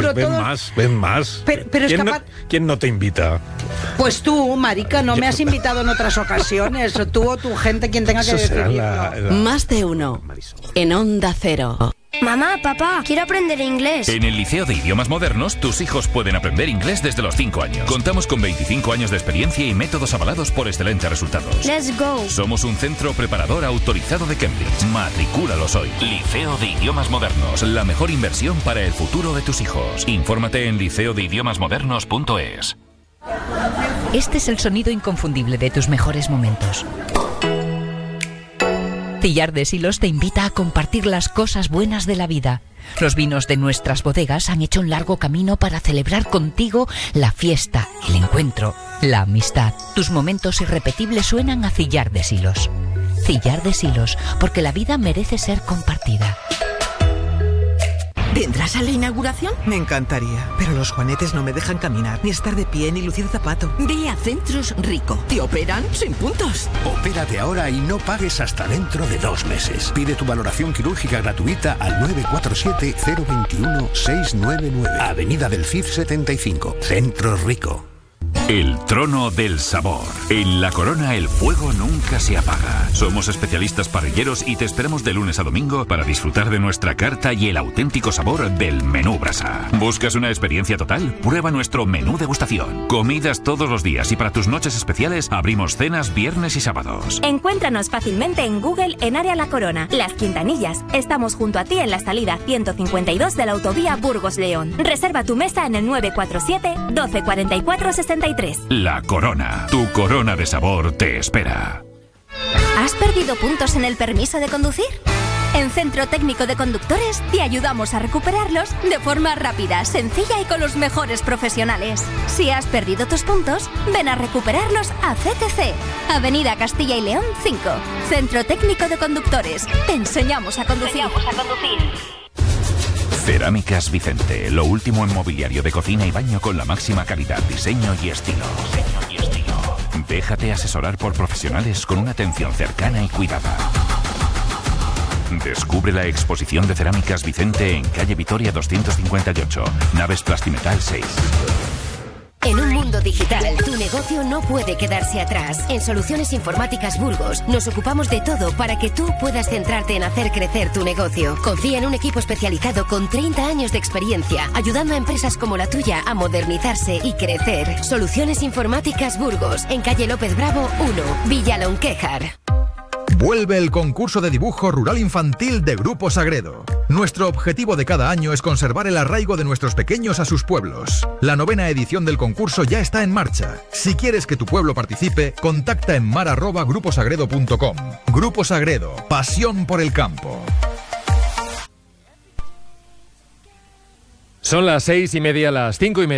futuro. Ven Todo... más. Pero es capaz... ¿Quién no te invita? Pues tú, marica, no me has invitado en otras ocasiones. Tú o tu gente, quien tenga que decidirlo. Más de uno. En Onda Cero. Mamá, papá, quiero aprender inglés. En el Liceo de Idiomas Modernos, tus hijos pueden aprender inglés desde los 5 años. Contamos con 25 años de experiencia y métodos avalados por excelentes resultados. Let's go. Somos un centro preparador autorizado de Cambridge. Matricúlalos hoy. Liceo de Idiomas Modernos, la mejor inversión para el futuro de tus hijos. Infórmate en liceodeidiomasmodernos.es. Este es el sonido inconfundible de tus mejores momentos. Cillar de Silos te invita a compartir las cosas buenas de la vida. Los vinos de nuestras bodegas han hecho un largo camino para celebrar contigo la fiesta, el encuentro, la amistad. Tus momentos irrepetibles suenan a Cillar de Silos. Cillar de Silos, porque la vida merece ser compartida. ¿Vendrás a la inauguración? Me encantaría, pero los juanetes no me dejan caminar, ni estar de pie, ni lucir zapato. Ve a Centros Rico. Te operan sin puntos. Opérate ahora y no pagues hasta dentro de 2 meses. Pide tu valoración quirúrgica gratuita al 947-021-699. Avenida del Cid 75. Centros Rico. El trono del sabor. En La Corona el fuego nunca se apaga. Somos especialistas parrilleros y te esperamos de lunes a domingo para disfrutar de nuestra carta y el auténtico sabor del menú brasa. ¿Buscas una experiencia total? Prueba nuestro menú degustación. Comidas todos los días y para tus noches especiales abrimos cenas viernes y sábados. Encuéntranos fácilmente en Google en Área La Corona. Las Quintanillas. Estamos junto a ti en la salida 152 de la autovía Burgos-León. Reserva tu mesa en el 947 12 44 63. La Corona, tu corona de sabor te espera. ¿Has perdido puntos en el permiso de conducir? En Centro Técnico de Conductores te ayudamos a recuperarlos de forma rápida, sencilla y con los mejores profesionales. Si has perdido tus puntos, ven a recuperarlos a CTC, Avenida Castilla y León 5. Centro Técnico de Conductores. Te enseñamos a conducir. Cerámicas Vicente, lo último en mobiliario de cocina y baño con la máxima calidad, diseño y estilo. Déjate asesorar por profesionales con una atención cercana y cuidada. Descubre la exposición de Cerámicas Vicente en calle Vitoria 258, Naves Plastimetal 6. En un mundo digital, tu negocio no puede quedarse atrás. En Soluciones Informáticas Burgos nos ocupamos de todo para que tú puedas centrarte en hacer crecer tu negocio. Confía en un equipo especializado con 30 años de experiencia, ayudando a empresas como la tuya a modernizarse y crecer. Soluciones Informáticas Burgos, en calle López Bravo 1, Villalonquéjar. Vuelve el concurso de dibujo rural infantil de Grupo Sagredo. Nuestro objetivo de cada año es conservar el arraigo de nuestros pequeños a sus pueblos. La 9ª edición del concurso ya está en marcha. Si quieres que tu pueblo participe, contacta en mar@gruposagredo.com. Grupo Sagredo, pasión por el campo. Son las 6:30, las 5:30.